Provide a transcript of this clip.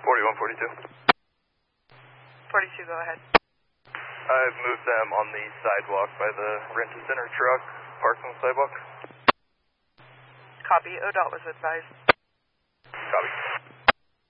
4142. 42, go ahead. I've moved them on the sidewalk by the rent-a-center truck, parked on the sidewalk. Copy. ODOT was advised. Copy.